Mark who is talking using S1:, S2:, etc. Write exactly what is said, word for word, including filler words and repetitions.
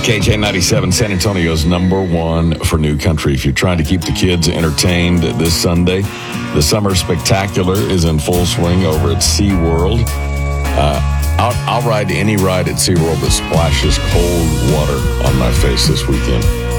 S1: K J ninety-seven, San Antonio's number one for new country. If you're trying to keep the kids entertained this Sunday, the Summer Spectacular is in full swing over at SeaWorld. Uh, I'll, I'll ride any ride at SeaWorld that splashes cold water on my face this weekend.